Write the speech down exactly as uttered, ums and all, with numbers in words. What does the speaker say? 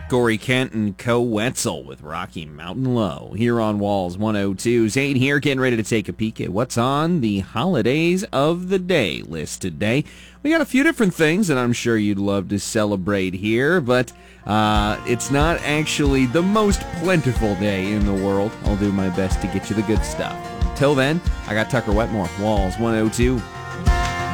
Corey Kent and Co Wetzel with Rocky Mountain Low here on Walls one oh two. Zane here, getting ready to take a peek at what's on the holidays of the day list today. We got a few different things that I'm sure you'd love to celebrate here, but uh, it's not actually the most plentiful day in the world. I'll do my best to get you the good stuff. Till then, I got Tucker Wetmore, Walls one oh two.